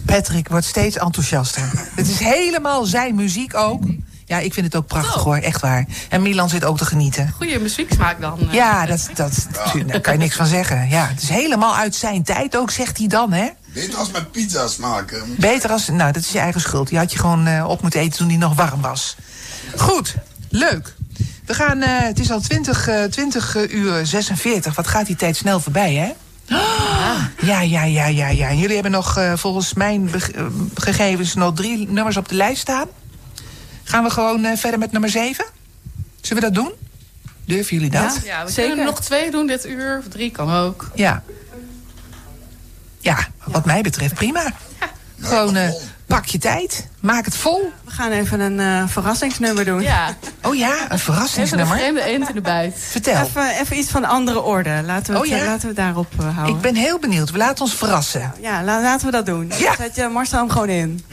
Patrick wordt steeds enthousiaster. Het is helemaal zijn muziek ook. Ja, ik vind het ook prachtig hoor, echt waar. En Milan zit ook te genieten. Goeie muzieksmaak dan. Ja, daar kan je niks van zeggen. Ja, het is helemaal uit zijn tijd ook, zegt hij dan, hè? Beter als met pizza's maken. Beter als... Nou, dat is je eigen schuld. Die had je gewoon op moeten eten toen die nog warm was. Goed, leuk. We gaan... het is al 20:46. Wat gaat die tijd snel voorbij, hè? Ja. Jullie hebben nog volgens mijn gegevens nog 3 nummers op de lijst staan. Gaan we gewoon verder met nummer 7? Zullen we dat doen? Durven jullie dat? Ja, we kunnen er nog 2 doen dit uur. Of 3 kan ook. Ja. Ja, wat mij betreft prima. Gewoon pak je tijd. Maak het vol. We gaan even een verrassingsnummer doen. Ja. Oh ja, een verrassingsnummer. Even een vreemde eend in de buit. Vertel. Even iets van andere orde. Laten we het daarop houden. Ik ben heel benieuwd. We laten ons verrassen. Ja, laten we dat doen. Ja. Zet je Marcel hem gewoon in.